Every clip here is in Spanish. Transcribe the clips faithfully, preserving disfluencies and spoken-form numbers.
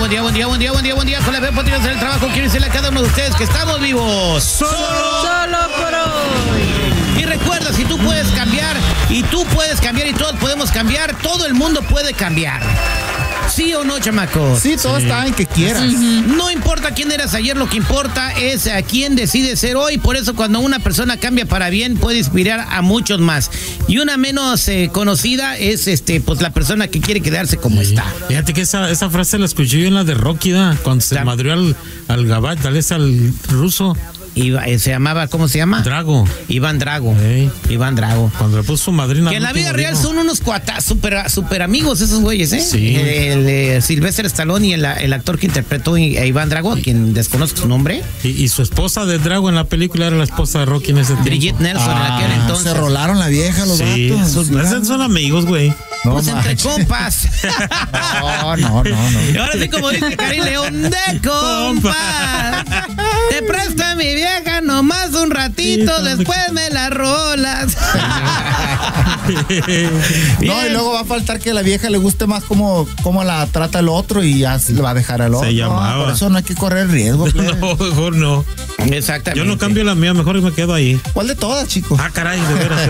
buen día, buen día, buen día, buen día, buen día. Con la fe podría hacer el trabajo. Quiero decirle a cada uno de ustedes que estamos vivos. Solo, solo por hoy. Y recuerda, si tú puedes cambiar, y tú puedes cambiar, y todos podemos cambiar, todo el mundo puede cambiar. ¿Sí o no, chamacos? Sí, todo sí. Está en que quieras. Uh-huh. No importa quién eras ayer, lo que importa es a quién decide ser hoy. Por eso cuando una persona cambia para bien, puede inspirar a muchos más. Y una menos eh, conocida es este, pues la persona que quiere quedarse como sí. está. Fíjate que esa, esa frase la escuché yo en la de Rocky, ¿da? Cuando se madrió al, al gabach, tal vez al ruso. Iba, eh, se llamaba, ¿cómo se llama? Drago. Iván Drago. Hey. Iván Drago. Cuando le puso su madrina. Que en la vida real son unos cuatas, super, super amigos esos güeyes, ¿eh? Sí. El, el, el Sylvester Stallone y el, el actor que interpretó a Iván Drago, quien desconozco su nombre. Y, y su esposa de Drago en la película era la esposa de Rocky en ese tiempo. Bridget Nelson ah, en aquel entonces. Se rolaron la vieja los sí, vatos. Son, son amigos, güey. No, pues entre compas. No, no, no, no. Y ahora sí, como dice Karim León, de compas. Te presta mi vieja nomás un ratito, sí, después me la rolas. No, y luego va a faltar que a la vieja le guste más cómo, cómo la trata el otro y ya le va a dejar al otro. Se llamaba. No, por eso no hay que correr riesgo. No, mejor no. Exactamente. Yo no cambio la mía, mejor me quedo ahí. ¿Cuál de todas, chicos? Ah, caray, de veras.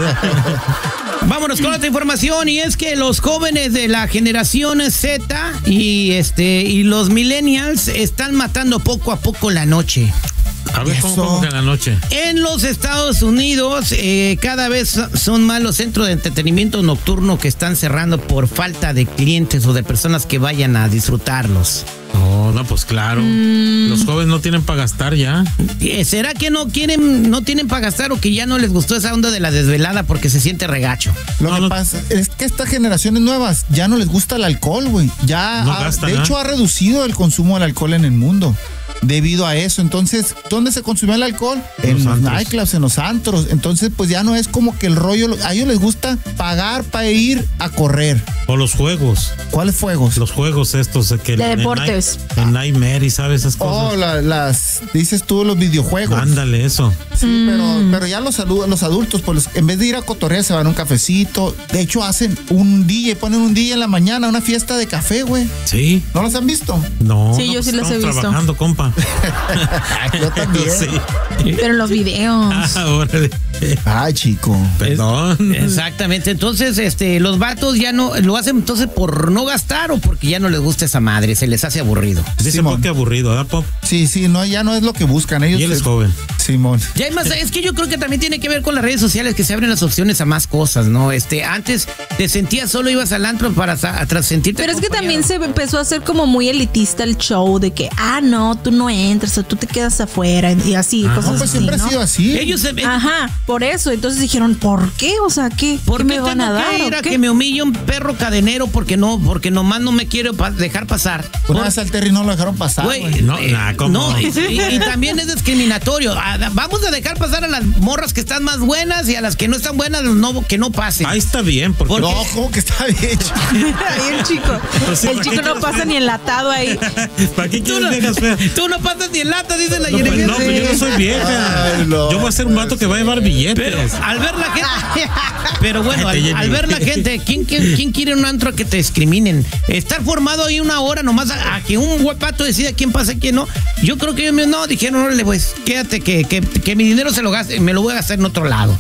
Vámonos con otra información, y es que los jóvenes de la generación Z y este y los millennials están matando poco a poco la noche. A ver, ¿cómo, cómo que en la noche? En los Estados Unidos eh, cada vez son más los centros de entretenimiento nocturno que están cerrando por falta de clientes o de personas que vayan a disfrutarlos. No, no, pues claro. Mm. Los jóvenes no tienen para gastar ya. ¿Será que no quieren, no tienen para gastar o que ya no les gustó esa onda de la desvelada porque se siente regacho? Lo no, que no. pasa es que estas generaciones nuevas ya no les gusta el alcohol, güey. Ya, no ha, gastan, de hecho, ¿eh? ha reducido el consumo del alcohol en el mundo. Debido a eso, entonces, ¿dónde se consumía el alcohol? En, en los, los nightclubs, en los antros. Entonces, pues ya no es como que el rollo, a ellos les gusta pagar para ir a correr. O los juegos. ¿Cuáles juegos? Los juegos estos que de deportes. El, el Nightmare y sabes esas cosas. Oh, la, las, dices tú, los videojuegos. Ándale, eso. Sí, mm. pero, pero ya los, los adultos, pues en vez de ir a cotorrear, se van a un cafecito. De hecho, hacen un D J, ponen un D J en la mañana, una fiesta de café, güey. Sí. ¿No los han visto? No. Sí, no, yo sí los he visto. Trabajando, compa. Yo también. Sí. Pero en los videos. Ah, órale. Ay, chico. Perdón. Es, exactamente. Entonces, este, los vatos ya no lo hacen entonces por no gastar o porque ya no les gusta esa madre, se les hace aburrido. Dice Pop que aburrido, ¿verdad, Pop? Sí, sí, no, ya no es lo que buscan ellos. Y él se... es joven. Simón. Ya hay más, es que yo creo que también tiene que ver con las redes sociales, que se abren las opciones a más cosas, ¿no? Este, antes te sentías solo, ibas al antro para tras sentirte. Pero es que también se empezó a hacer como muy elitista el show de que, ah, no, tú no entras o tú te quedas afuera y así, ah, No, cosas pues así, siempre ¿no? ha sido así. Ellos se, Ajá, por eso. Entonces dijeron, ¿por qué? O sea, ¿qué? ¿Por ¿Qué qué me van tengo a dar? que ir a ¿qué? que me humille un perro cadenero porque no, porque nomás no me quiero pa- dejar pasar? Una Por... vez al Terry no lo dejaron pasar, güey. Güey, No, eh, nah, ¿cómo? no y, y, y también es discriminatorio. A, vamos a dejar pasar a las morras que están más buenas y a las que no están buenas no, que no pasen. Ahí está bien, porque No, ¿cómo que está bien? Ahí el chico. Pues sí, el ¿para chico qué no pasa quieres ni enlatado ahí. ¿para qué Tú quieres no, viejas feas? tú no pasas ni en lata, dice la No, pues, Jennifer. no, pues yo no soy vieja. Ay, no. Yo voy a ser un vato que va a llevar billetes. Pero al ver la gente, pero bueno, al, Cállate, al ver la gente, ¿quién, quién, quién quiere un antro que te discriminen? Estar formado ahí una hora nomás a, a que un guapato decida quién pasa y quién no. Yo creo que ellos no dijeron, órale, pues, quédate, que, que, que mi dinero se lo gaste, me lo voy a gastar en otro lado.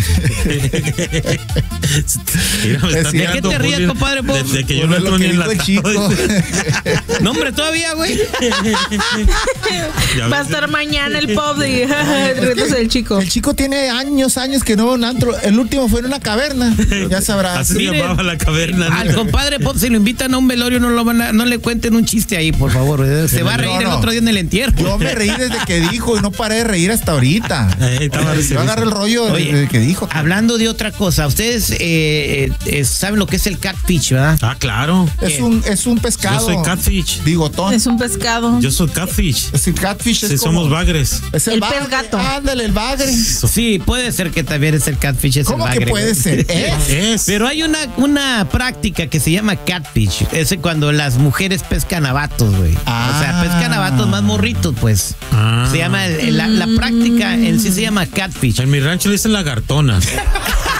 Mira, me están ¿De qué te tirando ríes, bullying compadre Pop? De, de que yo Pues no lo entro que ni en la dijo el chico. No, hombre, todavía, güey. Ya Va a ves. estar mañana el pop de retos del chico. El chico tiene años, años que no va a un antro. El último fue en una caverna. Ya sabrás. Así se Miren, llamaba la caverna. Al compadre Pop, si lo invitan a un velorio, no, lo van a, no le cuenten un chiste ahí, por favor. Se va a reír No, no. el otro día en el entierro. Yo me reí desde que dijo y no paré de reír hasta ahorita. Eh, estaba Oye, yo agarré el rollo Oye, desde que dijo. Hablando de otra cosa, ustedes eh, eh, saben lo que es el catfish, ¿verdad? Ah, claro. Es un, es un pescado. Yo soy catfish. Bigotón. Es un pescado. Yo soy catfish. Es el catfish. Sí, es como, somos bagres. Es el, El bagre. pez gato. Ándale, el bagre. Sí, puede ser que también es el catfish. Es ¿Cómo el que bagre, puede güey. ser? ¿Es? Es. Pero hay una, una práctica que se llama catfish. Ese cuando las mujeres pescan a vatos, güey. Ah. O sea, pescan a vatos más morritos, pues. Ah. Se llama, el- la, la práctica en sí se llama catfish. En mi rancho le dicen lagartona.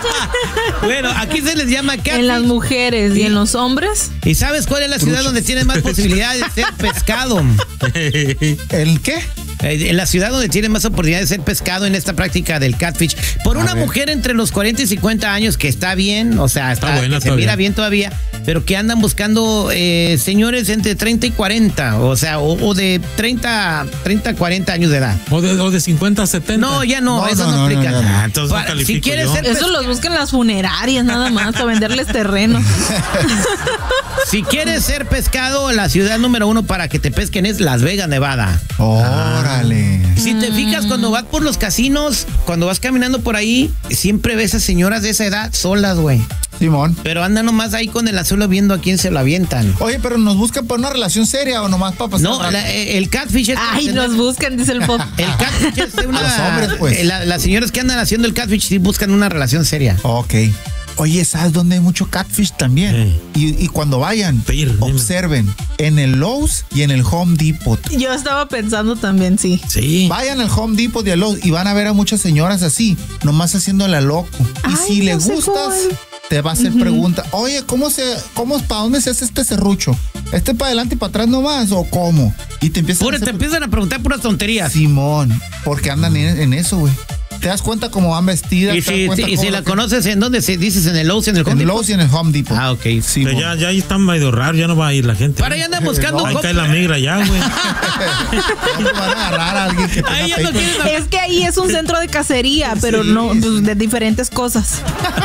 Bueno, aquí se les llama catfish. En las mujeres y en los hombres. ¿Y sabes cuál es la ciudad donde tienen más posibilidades de ser pescado? ¿El qué? En la ciudad donde tienen más oportunidades de ser pescado en esta práctica del catfish. Por una mujer entre los cuarenta y cincuenta años que está bien, o sea, está, Está buena que se todavía. mira bien todavía, pero que andan buscando eh, señores entre treinta y cuarenta, o sea, o, o de treinta, treinta, cuarenta años de edad. O de, o de cincuenta a setenta. No, ya no, No, eso no, no, no, aplica. no, no, no. Ah, entonces no Para- califico si quieres yo. ser Eso pes- los buscan las funerarias nada más para venderles terrenos. si quieres ser pescado, la ciudad número uno para que te pesquen es Las Vegas, Nevada. Órale. Si te fijas, cuando vas por los casinos, cuando vas caminando por ahí, siempre ves a señoras de esa edad solas, güey. Simón. Pero andan nomás ahí con el anzuelo viendo a quién se lo avientan. Oye, pero ¿nos buscan para una relación seria o nomás para pasar? No, rato? la- el catfish es... Ay, nos buscan, dice el pop. El catfish es de una... Los hombres, pues. eh, la- las señoras que andan haciendo el catfish sí buscan una relación seria. Ok. Oye, ¿sabes dónde hay mucho catfish también? Eh. Y, y cuando vayan, Pedir, dime. observen en el Lowe's y en el Home Depot. Yo estaba pensando también, sí. Sí. Vayan al Home Depot y al Lowe's y van a ver a muchas señoras así, nomás haciendo la loco. Y Ay, si no le sé gustas, cuál. te va a hacer pregunta. Oye, ¿cómo se, cómo, para dónde se hace este serrucho? ¿Este para adelante y para atrás nomás o cómo? Y te empiezan Pura, a te hacer... empiezan a preguntar puras tonterías. Simón, porque andan en, en eso, güey. ¿Te das cuenta cómo van vestidas? Y ¿Te das si, cuenta si, y cómo si lo la que- conoces, ¿en dónde se dices? ¿En el Lowe's, en el Home En el Depot? Lowe's y en el Home Depot. Ah, ok. Simón. Pero ya, ya ahí está medio raro, ya no va a ir la gente. Para allá andan buscando Ahí un cae la compa- migra ya, güey. No te van a agarrar a alguien que tenga Ahí ya no paper. quieres- Es que ahí es un centro de cacería, pero no pues, de diferentes cosas.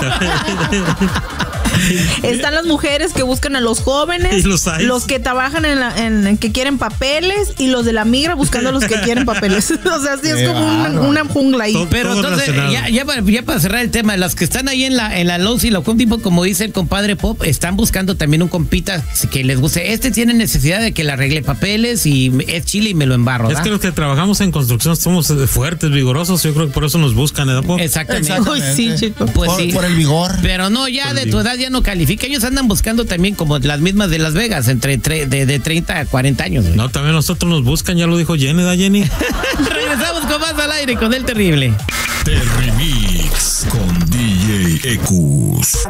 Están las mujeres que buscan a los jóvenes, Y los hay. que trabajan en, la, en, en que quieren papeles y los de la migra buscando a los que quieren papeles. O sea, sí es Qué como una, bárbaro. una jungla ahí. Todo- Pero entonces, relacionado. ya, ya, para, ya para cerrar el tema, las que están ahí en la, en la Lowe's y la Home Depot, como dice el compadre Pop, están buscando también un compita que les guste. Este tiene necesidad de que le arregle papeles y es chile y me lo embarro, Es ¿verdad? que los que trabajamos en construcción somos eh, fuertes, vigorosos. Yo creo que por eso nos buscan, ¿eh, Pop? Exactamente. Exactamente. Uy, sí, chico. Pues por, sí. por el vigor. Pero no, ya de tu edad ya no califica. Ellos andan buscando también como las mismas de Las Vegas, entre tre- de, de treinta a cuarenta años. güey. No, también nosotros nos buscan, ya lo dijo Jenny, ¿da, Jenny? Regresamos con más al aire con El Terrible. Terrimix con D J Ecus.